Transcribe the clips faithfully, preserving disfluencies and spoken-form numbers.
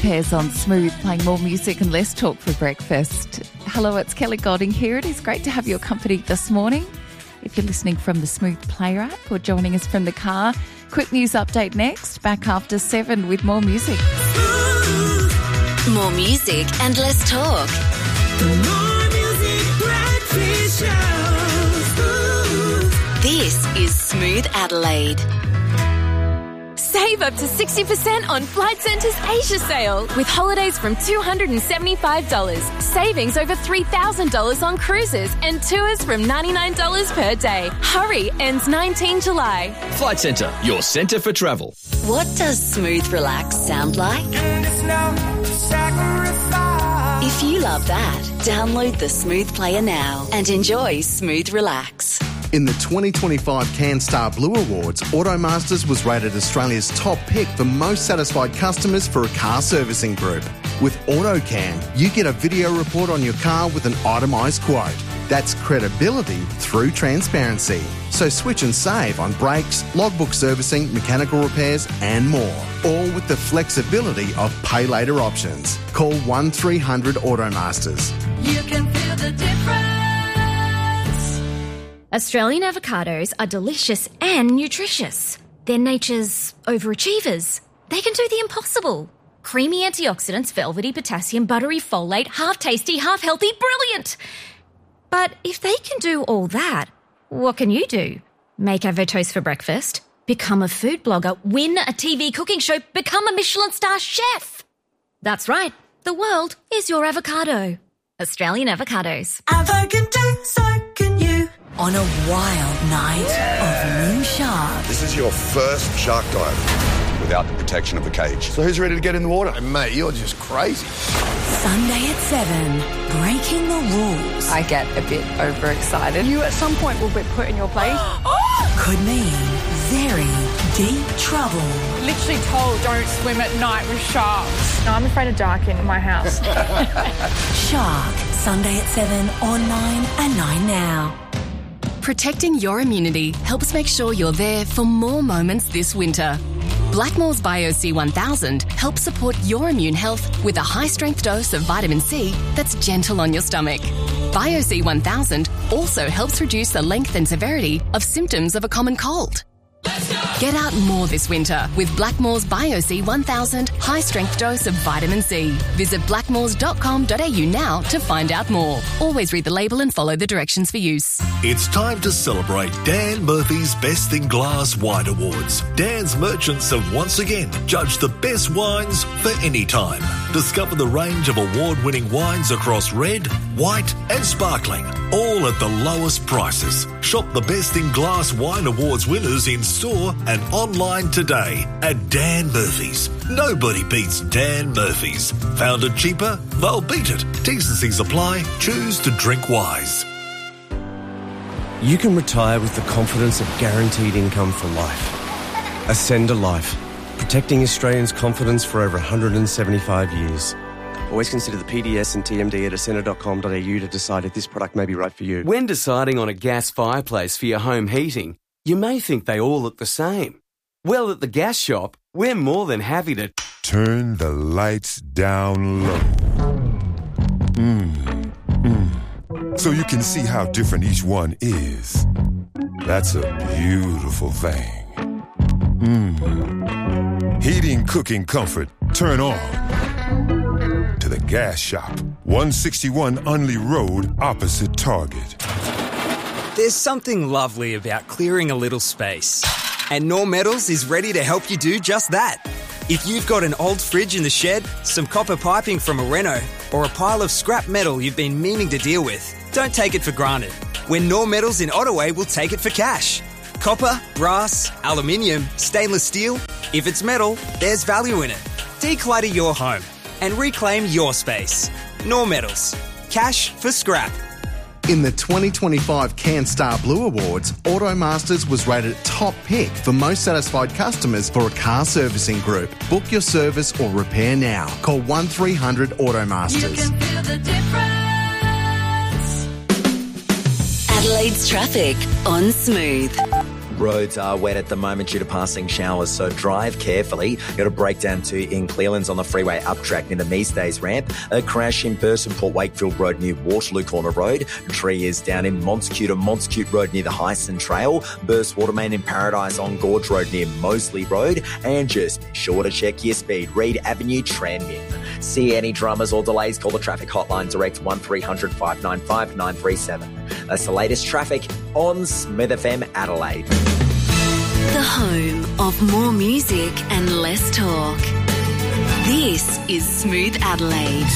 Repairs on Smooth, playing more music and less talk for breakfast. Hello, it's Kelly Golding here. It is great to have your company this morning. If you're listening from the Smooth Player app or joining us from the car, quick news update next, back after seven with more music. More music and less talk. More music, breakfast show. This is Smooth Adelaide. Save up to sixty percent on Flight Centre's Asia sale with holidays from two hundred seventy-five dollars. Savings over three thousand dollars on cruises and tours from ninety-nine dollars per day. Hurry, ends nineteenth July. Flight Centre, your centre for travel. What does Smooth Relax sound like? If you love that, download the Smooth Player now and enjoy Smooth Relax. In the twenty twenty-five CanStar Blue Awards, Automasters was rated Australia's top pick for most satisfied customers for a car servicing group. With AutoCan, you get a video report on your car with an itemised quote. That's credibility through transparency. So switch and save on brakes, logbook servicing, mechanical repairs and more. All with the flexibility of pay later options. Call one three hundred Automasters. You can feel the difference. Australian avocados are delicious and nutritious. They're nature's overachievers. They can do the impossible. Creamy antioxidants, velvety potassium, buttery folate, half tasty, half healthy, brilliant. But if they can do all that, what can you do? Make avotoast for breakfast, become a food blogger, win a T V cooking show, become a Michelin star chef. That's right, the world is your avocado. Australian avocados. Avo can do, so can you. On a wild night of new sharks. This is your first shark dive without the protection of the cage. So who's ready to get in the water? Hey, mate, you're just crazy. Sunday at seven, breaking the rules. I get a bit overexcited. You at some point will be put in your place. Could mean very deep trouble. Literally told don't swim at night with sharks. No, I'm afraid of dark in my house. Shark, Sunday at seven on nine and nine now. Protecting your immunity helps make sure you're there for more moments this winter. Blackmore's Bio C one thousand helps support your immune health with a high-strength dose of vitamin C that's gentle on your stomach. Bio C one thousand also helps reduce the length and severity of symptoms of a common cold. Get out more this winter with Blackmore's Bio C one thousand high-strength dose of vitamin C. Visit blackmores dot com dot a u now to find out more. Always read the label and follow the directions for use. It's time to celebrate Dan Murphy's Best in Glass Wine Awards. Dan's merchants have once again judged the best wines for any time. Discover the range of award-winning wines across red, white and sparkling, all at the lowest prices. Shop the Best in Glass Wine Awards winners in store and online today at Dan Murphy's. Nobody beats Dan Murphy's. Found it cheaper? They'll beat it. T's and C's apply. Choose to drink wise. You can retire with the confidence of guaranteed income for life. Ascend a Life, protecting Australians' confidence for over one hundred seventy-five years. Always consider the P D S and T M D at ascender dot com dot a u to decide if this product may be right for you. When deciding on a gas fireplace for your home heating, you may think they all look the same. Well, at the gas shop, we're more than happy to turn the lights down low. Mm, mm. So you can see how different each one is. That's a beautiful thing. Mm. Heating, cooking, comfort. Turn on to the gas shop. one sixty-one Unley Road, opposite Target. There's something lovely about clearing a little space. And Knorr Metals is ready to help you do just that. If you've got an old fridge in the shed, some copper piping from a reno, or a pile of scrap metal you've been meaning to deal with, don't take it for granted. When Knorr Metals in Ottaway will take it for cash. Copper, brass, aluminium, stainless steel. If it's metal, there's value in it. Declutter your home and reclaim your space. Knorr Metals. Cash for scrap. In the twenty twenty-five CanStar Blue Awards, Automasters was rated top pick for most satisfied customers for a car servicing group. Book your service or repair now. Call one three hundred Automasters. You can feel the difference. Adelaide's traffic on Smooth. Roads are wet at the moment due to passing showers, so drive carefully. Got a breakdown too in Clearlands on the freeway up track near the Measdays ramp. A crash in Burson Port Wakefield Road near Waterloo Corner Road. A tree is down in Montecute and Montecute Road near the Hyson Trail. Burst water main in Paradise on Gorge Road near Moseley Road. And just be sure to check your speed. Reed Avenue, Tranmere. See any dramas or delays, call the traffic hotline direct one three hundred five nine five nine three seven. That's the latest traffic on Smith F M Adelaide. The home of more music and less talk. This is Smooth Adelaide.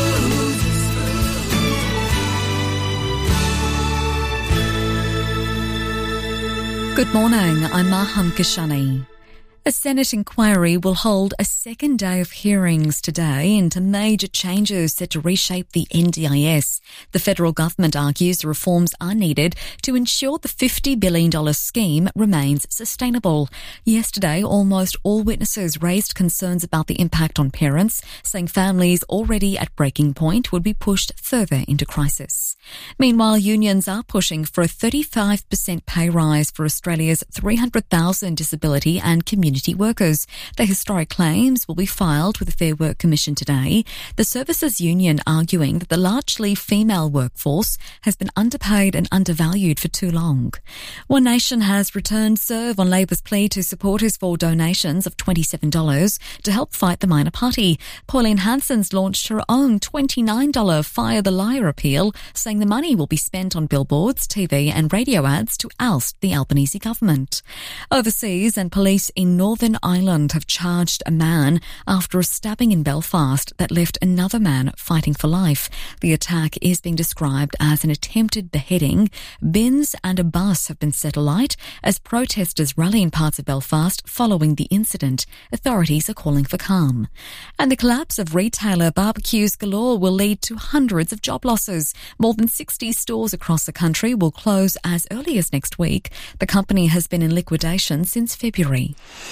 Good morning, I'm Maham Kashani. A Senate inquiry will hold a second day of hearings today into major changes set to reshape the N D I S. The federal government argues the reforms are needed to ensure the fifty billion dollars scheme remains sustainable. Yesterday, almost all witnesses raised concerns about the impact on parents, saying families already at breaking point would be pushed further into crisis. Meanwhile, unions are pushing for a thirty-five percent pay rise for Australia's three hundred thousand disability and community workers. The historic claims will be filed with the Fair Work Commission today. The Services Union arguing that the largely female workforce has been underpaid and undervalued for too long. One Nation has returned serve on Labor's plea to supporters for donations of twenty-seven dollars to help fight the minor party. Pauline Hanson's launched her own twenty-nine dollars Fire the Liar appeal, saying the money will be spent on billboards, T V and radio ads to oust the Albanese government. Overseas, and police in Northern Ireland have charged a man after a stabbing in Belfast that left another man fighting for life. The attack is being described as an attempted beheading. Bins and a bus have been set alight as protesters rally in parts of Belfast following the incident. Authorities are calling for calm. And the collapse of retailer Barbecues Galore will lead to hundreds of job losses. More than sixty stores across the country will close as early as next week. The company has been in liquidation since February.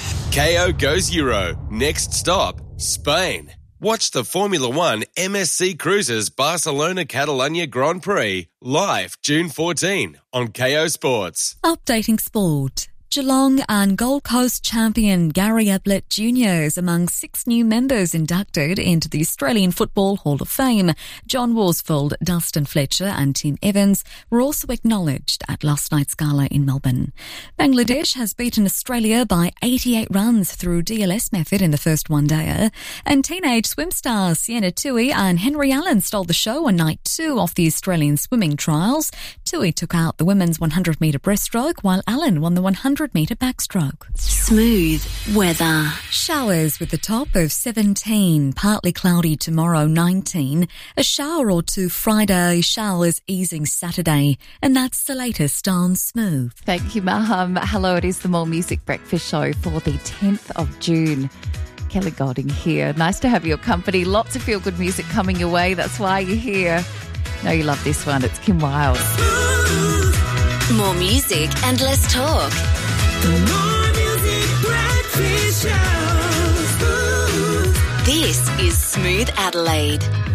K O goes Euro. Next stop, Spain. Watch the Formula One M S C Cruises Barcelona Catalunya Grand Prix live June fourteenth on K O Sports. Updating sport. Geelong and Gold Coast champion Gary Ablett Junior is among six new members inducted into the Australian Football Hall of Fame. John Worsfold, Dustin Fletcher and Tim Evans were also acknowledged at last night's gala in Melbourne. Bangladesh has beaten Australia by eighty-eight runs through D L S method in the first one-dayer. And teenage swim stars Sienna Tui and Henry Allen stole the show on night two of the Australian swimming trials. Tui took out the women's one hundred metre breaststroke, while Allen won the one hundred metre backstroke. Smooth weather. Showers with a top of seventeen, partly cloudy tomorrow nineteen, a shower or two Friday, showers easing Saturday, and that's the latest on Smooth. Thank you, Maham. Hello, it is the More Music Breakfast Show for the tenth of June. Kelly Golding here. Nice to have your company. Lots of feel-good music coming your way. That's why you're here. Know you love this one. It's Kim Wilde. More music and less talk. More music breakfast show. This is Smooth Adelaide.